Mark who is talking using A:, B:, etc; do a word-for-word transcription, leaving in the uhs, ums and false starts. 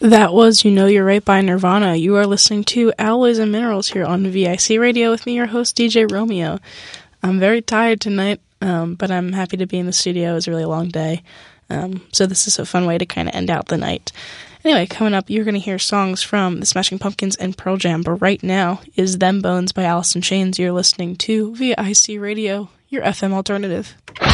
A: That was You Know You're Right by Nirvana. You are listening to Alloys and Minerals here on V I C Radio with me, your host, D J Romeo. I'm very tired tonight, um, but I'm happy to be in the studio. It was a really long day, um, so this is a fun way to kind of end out the night. Anyway, coming up, you're going to hear songs from the Smashing Pumpkins and Pearl Jam, but right now is Them Bones by Alice in Chains. You're listening to V I C Radio, your F M alternative.